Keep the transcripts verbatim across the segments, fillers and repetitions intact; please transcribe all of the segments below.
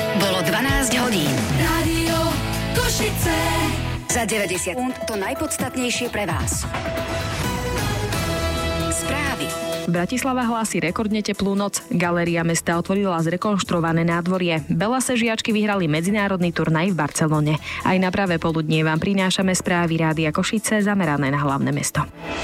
Bolo dvanásť hodín. Rádio Košice. Za deväťdesiat sekúnd to najpodstatnejšie pre vás. Správy. Bratislava hlási rekordne teplú noc. Galéria mesta otvorila zrekonštruované nádvorie. Belase žiačky vyhrali medzinárodný turnaj v Barcelone. Aj na pravé poludnie vám prinášame správy Rádia Košice zamerané na hlavné mesto.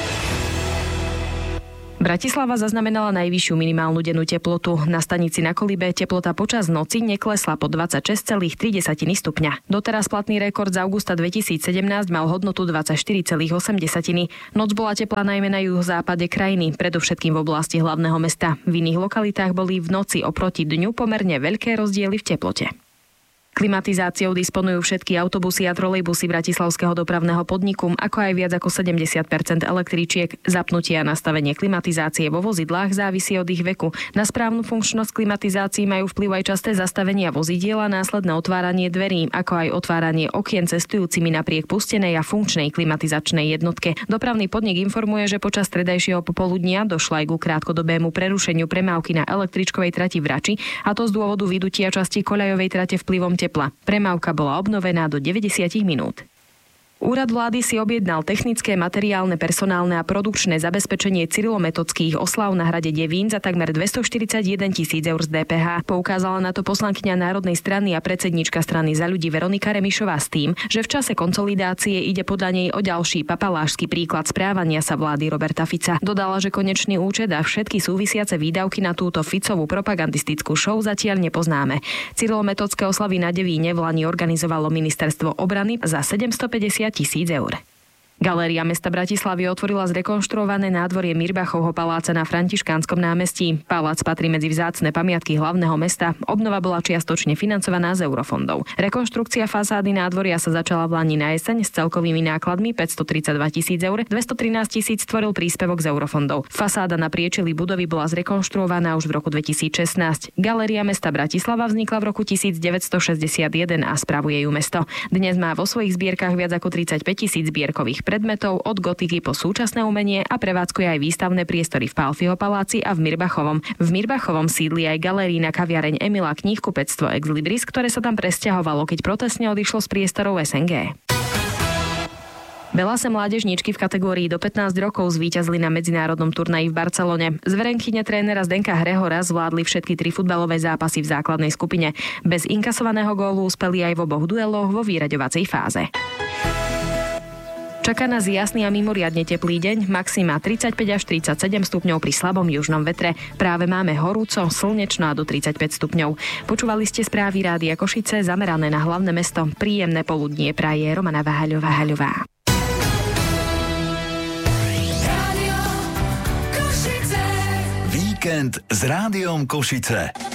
Bratislava zaznamenala najvyššiu minimálnu dennú teplotu. Na stanici na Kolibe teplota počas noci neklesla po dvadsaťšesť celá tri stupňa. Doteraz platný rekord z augusta dvetisícsedemnásť mal hodnotu dvadsaťštyri celá osem. Noc bola teplá najmä na juhozápade krajiny, predovšetkým v oblasti hlavného mesta. V iných lokalitách boli v noci oproti dňu pomerne veľké rozdiely v teplote. Klimatizáciou disponujú všetky autobusy a trolejbusy Bratislavského dopravného podniku, ako aj viac ako sedemdesiat percent električiek. Zapnutie a nastavenie klimatizácie vo vozidlách závisí od ich veku. Na správnu funkčnosť klimatizácií majú vplyv aj časté zastavenia vozidiel a následné otváranie dverí, ako aj otváranie okien cestujúcimi napriek pustenej a funkčnej klimatizačnej jednotke. Dopravný podnik informuje, že počas stredajšieho popoludnia došlo aj ku krátkodobému prerušeniu premávky na električkovej trati v Rači, a to z dôvodu vydutia časti koľajovej trate vplyvom tepla. Premávka bola obnovená do deväťdesiat minút. Úrad vlády si objednal technické, materiálne, personálne a produkčné zabezpečenie cyrilometodských oslav na hrade Devín za takmer dvestoštyridsaťjeden tisíc eur z dé pé há. Poukázala na to poslankyňa Národnej strany a predsedníčka strany Za ľudí Veronika Remišová s tým, že v čase konsolidácie ide podľa nej o ďalší papalášsky príklad správania sa vlády Roberta Fica. Dodala, že konečný účet a všetky súvisiace výdavky na túto Ficovú propagandistickú show zatiaľ nepoznáme. Cyrilometodské oslavy na Devíne vlani organizovalo ministerstvo obrany za sedemstopäťdesiat tisíc eur. Galéria mesta Bratislavy otvorila zrekonštruované nádvorie Mirbachovho paláca na Františkánskom námestí. Palác patrí medzi vzácne pamiatky hlavného mesta. Obnova bola čiastočne financovaná z eurofondov. Rekonštrukcia fasády nádvoria sa začala v lani na jeseň s celkovými nákladmi päťstotridsaťdva tisíc eur, dvestotrinásť tisíc tvoril príspevok z eurofondov. Fasáda na priečeli budovy bola zrekonštruovaná už v roku dvetisícšestnásť. Galéria mesta Bratislava vznikla v roku devätnásťstošesťdesiatjeden a spravuje ju mesto. Dnes má vo svojich zbierkach viac ako tridsaťpäť tisíc zbierkových predmetov od gotiky po súčasné umenie a prevádzkuje aj výstavné priestory v Pálfiho paláci a v Mirbachovom. V Mirbachovom sídli aj galerína kaviareň Emila knihkupectvo Ex Libris, ktoré sa tam presťahovalo, keď protestne odišlo z priestorov es en gé. Belase mládežníčky v kategórii do pätnásť rokov zvíťazili na medzinárodnom turnaji v Barcelone. Zverenkyne trénera Zdenka Hrehora zvládli všetky tri futbalové zápasy v základnej skupine. Bez inkasovaného gólu uspeli aj v oboch dueloch vo vyraďovacej fáze. Čaká nás jasný a mimoriadne teplý deň, maxima tridsaťpäť až tridsaťsedem stupňov pri slabom južnom vetre. Práve máme horúco, slnečno a do tridsaťpäť stupňov. Počúvali ste správy Rádia Košice zamerané na hlavné mesto. Príjemné poludnie praje Romana Váhaľová-Haľová. Víkend s Rádiom Košice.